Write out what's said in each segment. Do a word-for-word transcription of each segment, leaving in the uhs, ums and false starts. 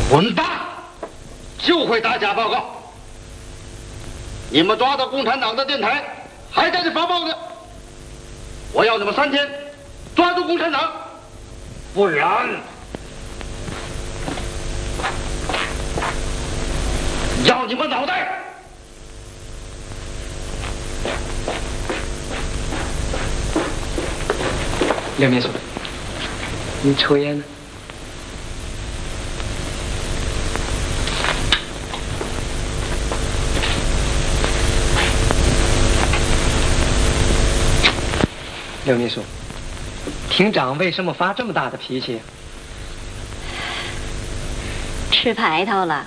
混蛋，就会打假报告。你们抓到共产党的电台，还在这发报呢。我要你们三天抓住共产党，不然要你们脑袋！ 刘秘书，你抽烟呢？刘秘书，厅长为什么发这么大的脾气？ 吃排头了。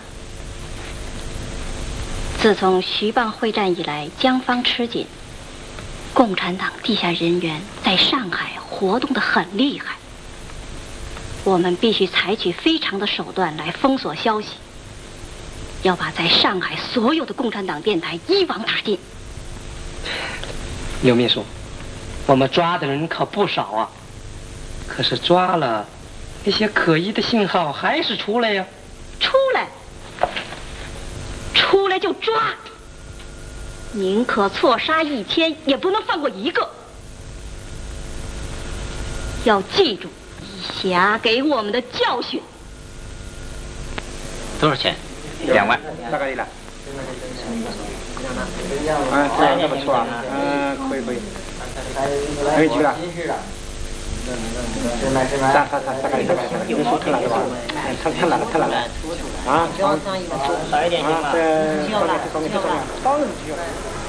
自从徐蚌会战以来，江方吃紧，共产党地下人员在上海活动得很厉害。我们必须采取非常的手段来封锁消息，要把在上海所有的共产党电台一网打尽。 刘秘书，我们抓的人可不少啊，可是抓了，那些可疑的信号还是出来呀。 出来，出来就抓，宁可错杀一千，也不能放过一个。要记住以霞给我们的教训。 多少钱？两万。 大概了。啊，这样不错啊，嗯，可以可以，可以去了。啥啥啥啥个啥个啥个，你说太难了吧？太太难了太难了。啊，啊，这，这方面这方面当然需要。